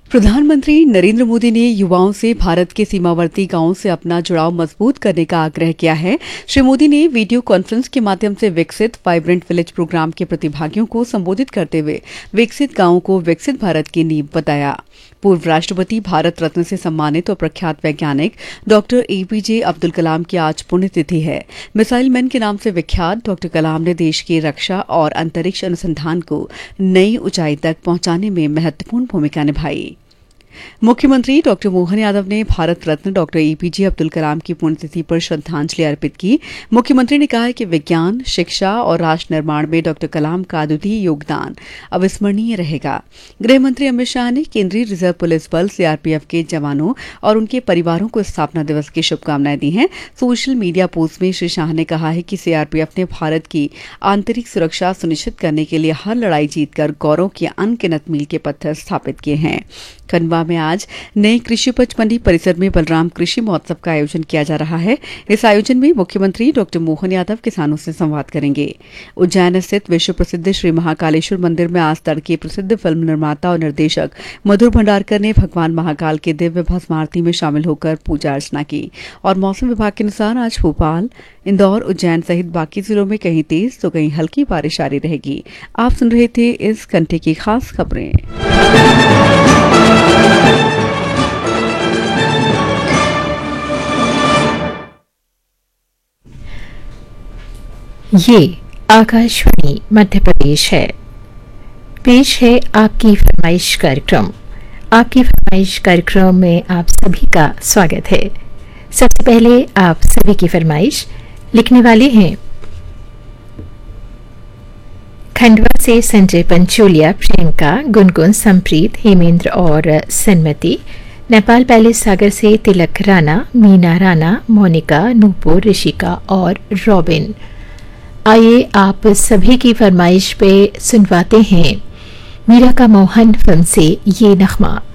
प्रधानमंत्री नरेंद्र मोदी ने युवाओं से भारत के सीमावर्ती गांवों से अपना जुड़ाव मजबूत करने का आग्रह किया है। श्री मोदी ने वीडियो कॉन्फ्रेंस के माध्यम से विकसित वाइब्रेंट विलेज प्रोग्राम के प्रतिभागियों को संबोधित करते हुए विकसित गांवों को विकसित भारत की नींव बताया। पूर्व राष्ट्रपति, भारत रत्न से सम्मानित और प्रख्यात वैज्ञानिक डॉक्टर एपीजे अब्दुल कलाम की आज पुण्यतिथि है। मिसाइल मैन के नाम से विख्यात डॉक्टर कलाम ने देश की रक्षा और अंतरिक्ष अनुसंधान को नई ऊंचाई तक पहुंचाने में महत्वपूर्ण भूमिका निभाई। मुख्यमंत्री डॉक्टर मोहन यादव ने भारत रत्न डॉक्टर एपीजे अब्दुल कलाम की पुण्यतिथि पर श्रद्धांजलि अर्पित की। मुख्यमंत्री ने कहा है कि विज्ञान, शिक्षा और राष्ट्र निर्माण में डॉक्टर कलाम का अद्वितीय योगदान अविस्मरणीय रहेगा। गृह मंत्री अमित शाह ने केंद्रीय रिजर्व पुलिस बल सीआरपीएफ के जवानों और उनके परिवारों को स्थापना दिवस की शुभकामनाएं दी हैं। सोशल मीडिया पोस्ट में श्री शाह ने कहा है कि सीआरपीएफ ने भारत की आंतरिक सुरक्षा सुनिश्चित करने के लिए हर लड़ाई जीतकर गौरव के अनगिनत मील के पत्थर स्थापित किए हैं। खंडवा में आज नई कृषि उपज मंडी परिसर में बलराम कृषि महोत्सव का आयोजन किया जा रहा है। इस आयोजन में मुख्यमंत्री डॉक्टर मोहन यादव किसानों से संवाद करेंगे। उज्जैन स्थित विश्व प्रसिद्ध श्री महाकालेश्वर मंदिर में आज तड़के प्रसिद्ध फिल्म निर्माता और निर्देशक मधुर भंडारकर ने भगवान महाकाल के दिव्य भस्म आरती में शामिल होकर पूजा अर्चना की। और मौसम विभाग के अनुसार आज भोपाल, इंदौर, उज्जैन सहित बाकी जिलों में कहीं तेज तो कहीं हल्की बारिश जारी रहेगी। आप सुन रहे थे इस घंटे की खास खबरें। ये आकाशवाणी मध्य प्रदेश है। पेश है आपकी फरमाइश कार्यक्रम। आपकी फरमाइश कार्यक्रम में आप सभी का स्वागत है। सबसे पहले आप सभी की फरमाइश लिखने वाले हैं खंडवा से संजय पंचोलिया, प्रियंका, गुनगुन, संप्रीत, हेमेंद्र और सन्मति। नेपाल पैलेस सागर से तिलक राणा, मीना राणा, मोनिका, नूपुर, ऋषिका और रॉबिन। आइए आप सभी की फरमाइश पे सुनवाते हैं मीरा का मोहन फिल्म से ये नगमा।